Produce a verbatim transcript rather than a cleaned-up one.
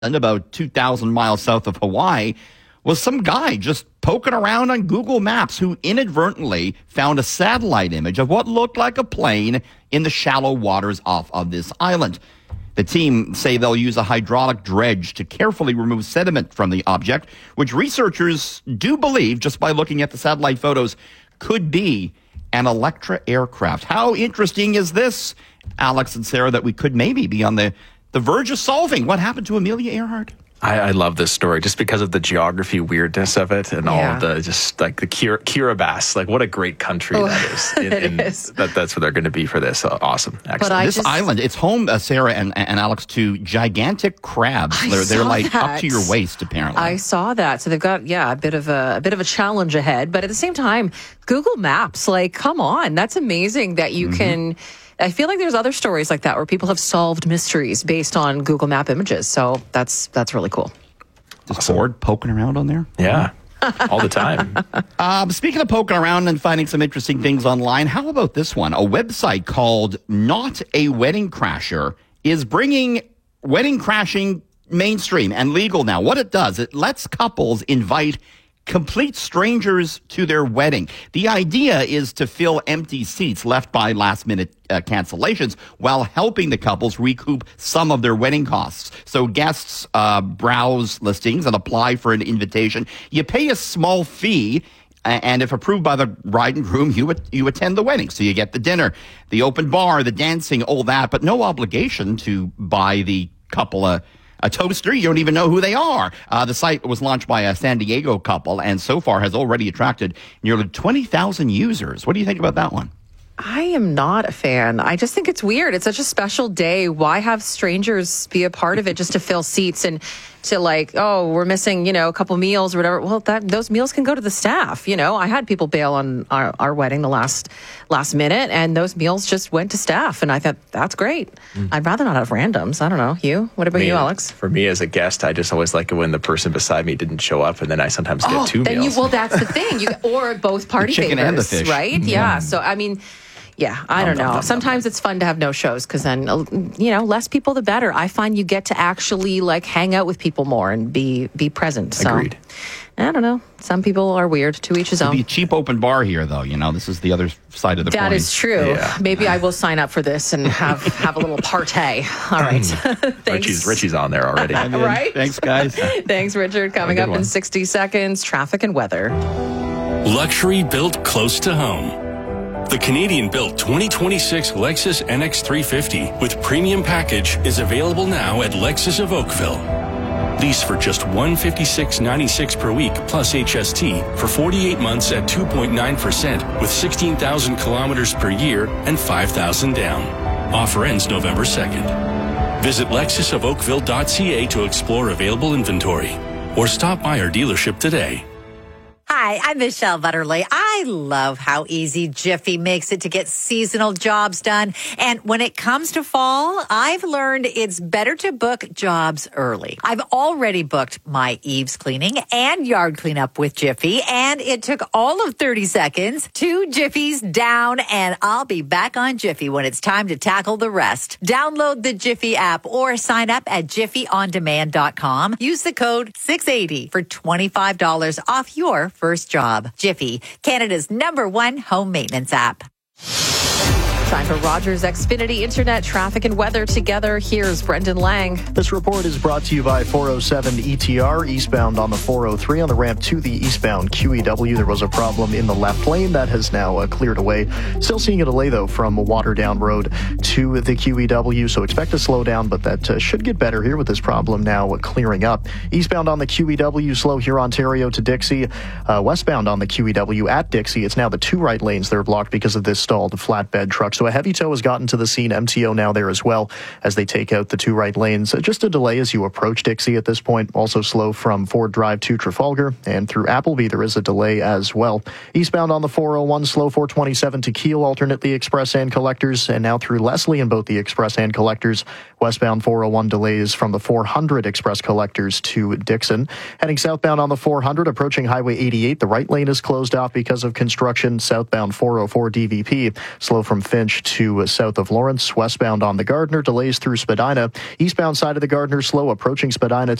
about two thousand miles south of Hawaii, was some guy just poking around on Google Maps who inadvertently found a satellite image of what looked like a plane in the shallow waters off of this island. The team say they'll use a hydraulic dredge to carefully remove sediment from the object, which researchers do believe, just by looking at the satellite photos, could be an Electra aircraft. How interesting is this, Alex and Sarah, that we could maybe be on the, the verge of solving what happened to Amelia Earhart? I, I love this story just because of the geography weirdness of it and yeah. all of the just like the Kir- Kiribati. Like, what a great country oh, that is. In, it in, is. That, that's what they're going to be for this. Uh, awesome. Excellent. This just, island, it's home, uh, Sarah and, and Alex, to gigantic crabs. I They're, they're like that. up to your waist, apparently. I saw that. So they've got, yeah, a bit of a, a bit of a challenge ahead. But at the same time, Google Maps, like, come on. That's amazing that you mm-hmm. can... I feel like there's other stories like that where people have solved mysteries based on Google Map images. So that's that's really cool. Is awesome. Ford poking around on there? Yeah, all the time. um, speaking of poking around and finding some interesting things online, how about this one? A website called Not a Wedding Crasher is bringing wedding crashing mainstream and legal now. What it does, it lets couples invite complete strangers to their wedding. The idea is to fill empty seats left by last-minute uh, cancellations while helping the couples recoup some of their wedding costs. So guests uh, browse listings and apply for an invitation. You pay a small fee, and if approved by the bride and groom, you you attend the wedding. So you get the dinner, the open bar, the dancing, all that, but no obligation to buy the couple a A toaster. You don't even know who they are. Uh, the site was launched by a San Diego couple and so far has already attracted nearly twenty thousand users. What do you think about that one? I am not a fan. I just think it's weird. It's such a special day. Why have strangers be a part of it just to fill seats and to like, oh, we're missing, you know, a couple meals or whatever. Well, that those meals can go to the staff. You know, I had people bail on our, our wedding the last last minute and those meals just went to staff. And I thought, that's great. Mm. I'd rather not have randoms. I don't know. You? What about me, you, Alex? For me as a guest, I just always like it when the person beside me didn't show up and then I sometimes get oh, two then meals. You, well, that's the thing. You Or both party the chicken favors, and the fish. right? Yeah. yeah. So, I mean... Yeah, I don't know. Sometimes it's fun to have no shows because then, you know, less people the better. I find you get to actually like hang out with people more and be be present. So, agreed. I don't know. Some people are weird. To each his own. It'd be a cheap open bar here, though. You know, this is the other side of the coin. That is true. Yeah. Maybe I will sign up for this and have, have a little partay. All right. Thanks. Richie's, Richie's on there already. Right? Thanks, guys. Thanks, Richard. Coming up one. in sixty seconds, traffic and weather. Luxury built close to home. The Canadian-built twenty twenty-six Lexus N X three fifty with premium package is available now at Lexus of Oakville. Lease for just one hundred fifty-six dollars and ninety-six cents per week plus H S T for forty-eight months at two point nine percent with sixteen thousand kilometers per year and five thousand down. Offer ends November second. Visit lexus of oakville dot c a to explore available inventory or stop by our dealership today. Hi, I'm Michelle Butterly. I love how easy Jiffy makes it to get seasonal jobs done. And when it comes to fall, I've learned it's better to book jobs early. I've already booked my eaves cleaning and yard cleanup with Jiffy, and it took all of thirty seconds. Two Jiffies down, and I'll be back on Jiffy when it's time to tackle the rest. Download the Jiffy app or sign up at jiffy on demand dot com. Use the code six eighty for twenty-five dollars off your first job. Jiffy, Canada's number one home maintenance app. Time for Rogers Xfinity Internet traffic and weather together. Here's Brendan Lang. This report is brought to you by four oh seven E T R eastbound on the four oh three on the ramp to the eastbound Q E W. There was a problem in the left lane that has now uh, cleared away. Still seeing a delay though from Waterdown Road to the Q E W, so expect a slowdown, but that uh, should get better here with this problem now uh, clearing up. Eastbound on the Q E W, slow here Ontario to Dixie. Uh, westbound on the Q E W at Dixie, it's now the two right lanes that are blocked because of this stalled flatbed truck. So a heavy tow has gotten to the scene. M T O now there as well as they take out the two right lanes. Just a delay as you approach Dixie at this point. Also slow from Ford Drive to Trafalgar and through Appleby. There is a delay as well. Eastbound on the four oh one, slow four twenty-seven to Kiel, alternately express and collectors, and now through Leslie in both the express and collectors. Westbound four oh one delays from the four hundred express collectors to Dixon. Heading southbound on the four hundred, approaching Highway eighty-eight. The right lane is closed off because of construction. Southbound four oh four D V P, slow from Finch Orange to south of Lawrence. Westbound on the Gardiner, delays through Spadina. Eastbound side of the Gardiner, slow approaching Spadina